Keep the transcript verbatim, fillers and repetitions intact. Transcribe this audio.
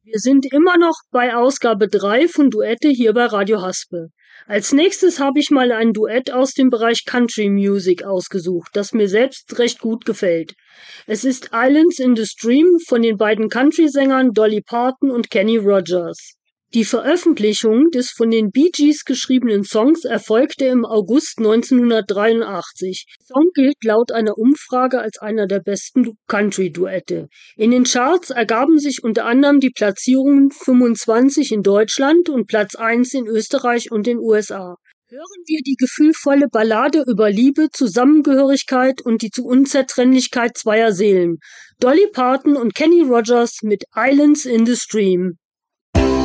Wir sind immer noch bei Ausgabe drei von Duette hier bei Radio Haspe. Als nächstes habe ich mal ein Duett aus dem Bereich Country Music ausgesucht, das mir selbst recht gut gefällt. Es ist Islands in the Stream von den beiden Country-Sängern Dolly Parton und Kenny Rogers. Die Veröffentlichung des von den Bee Gees geschriebenen Songs erfolgte im August neunzehnhundertdreiundachtzig. Der Song gilt laut einer Umfrage als einer der besten Country-Duette. In den Charts ergaben sich unter anderem die Platzierungen fünfundzwanzig in Deutschland und Platz eins in Österreich und den U S A. Hören wir die gefühlvolle Ballade über Liebe, Zusammengehörigkeit und die Unzertrennlichkeit zweier Seelen. Dolly Parton und Kenny Rogers mit Islands in the Stream.